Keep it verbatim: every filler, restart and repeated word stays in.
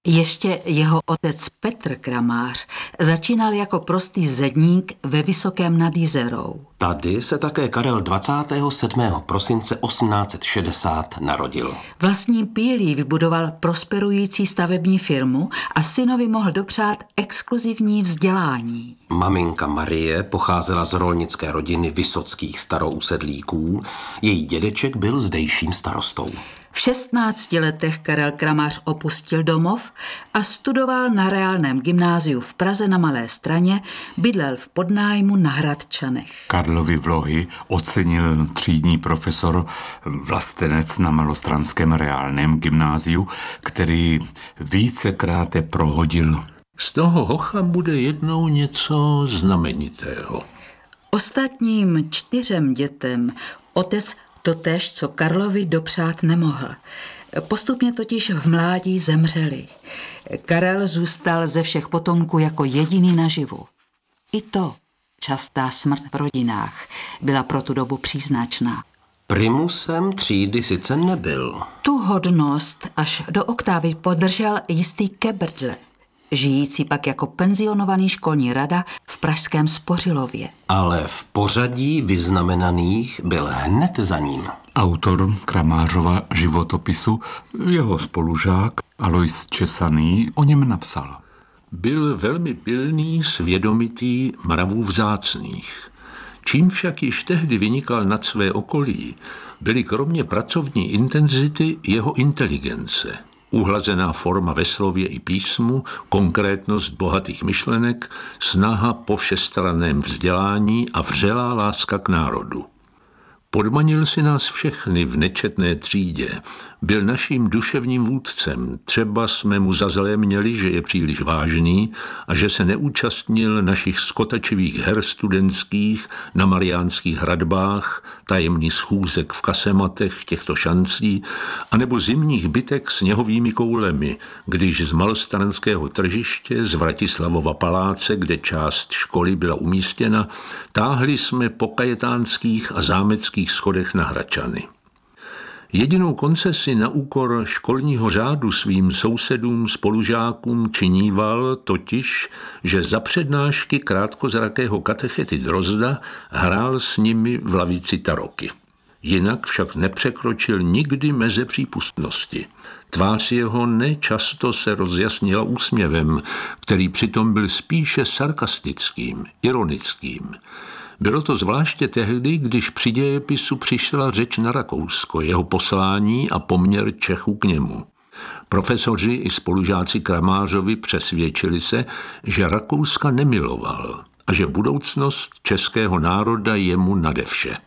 Ještě jeho otec Petr Kramář začínal jako prostý zedník ve Vysokém nad Jizerou. Tady se také Karel dvacátého sedmého prosince osmnáct set šedesát narodil. Vlastní pílí vybudoval prosperující stavební firmu a synovi mohl dopřát exkluzivní vzdělání. Maminka Marie pocházela z rolnické rodiny vysockých starousedlíků, její dědeček byl zdejším starostou. V šestnácti letech Karel Kramář opustil domov a studoval na reálném gymnáziu v Praze na Malé Straně, bydlel v podnájmu na Hradčanech. Karlovy vlohy ocenil třídní profesor Vlastenec na malostranském reálném gymnáziu, který vícekrát prohodil. Z toho hocha bude jednou něco znamenitého. Ostatním čtyřem dětem otec totéž, co Karlovi dopřát nemohl. Postupně totiž v mládí zemřeli. Karel zůstal ze všech potomků jako jediný naživu. I to, častá smrt v rodinách, byla pro tu dobu příznačná. Primusem třídy sice nebyl. Tu hodnost až do oktávy podržel jistý Kebrdle, žijící pak jako penzionovaný školní rada v pražském Spořilově. Ale v pořadí vyznamenaných byl hned za ním. Autor Kramářova životopisu, jeho spolužák Alois Česaný o něm napsal. Byl velmi pilný, svědomitý, mravů vzácných. Čím však již tehdy vynikal nad své okolí, byly kromě pracovní intenzity jeho inteligence. Uhlazená forma ve slově i písmu, konkrétnost bohatých myšlenek, snaha po všestranném vzdělání a vřelá láska k národu. Podmanil si nás všechny v nečetné třídě. Byl naším duševním vůdcem. Třeba jsme mu za zlé měli, že je příliš vážný a že se neúčastnil našich skotačivých her studentských na mariánských hradbách, tajemných schůzek v kasematech těchto šancí, anebo zimních bitek sněhovými koulemi, když z malostranského tržiště, z Vratislavova paláce, kde část školy byla umístěna, táhli jsme po kajetánských a zámeckých schodech na Hradčany. Jedinou koncesi na úkor školního řádu svým sousedům, spolužákům činíval totiž, že za přednášky krátkozrakého katechety Drozda hrál s nimi v lavici taroky. Jinak však nepřekročil nikdy meze přípustnosti. Tvář jeho nečasto se rozjasnila úsměvem, který přitom byl spíše sarkastickým, ironickým. Bylo to zvláště tehdy, když při dějepisu přišla řeč na Rakousko, jeho poslání a poměr Čechů k němu. Profesoři i spolužáci Kramářovi přesvědčili se, že Rakouska nemiloval a že budoucnost českého národa je mu nade vše.